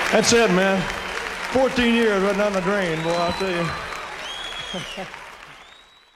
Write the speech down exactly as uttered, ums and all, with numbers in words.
That's it, man. fourteen years right down the drain, boy, I'll tell you.